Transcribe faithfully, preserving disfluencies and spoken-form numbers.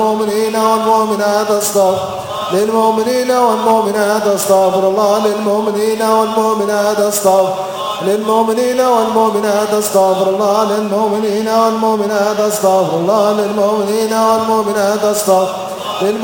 للمؤمنين والمؤمنات استغفر للمؤمنين والمؤمنات استغفر الله للمؤمنين والمؤمنات استغفر للمؤمنين والمؤمنات استغفر الله للمؤمنين والمؤمنات استغفر الله للمؤمنين والمؤمنات استغفر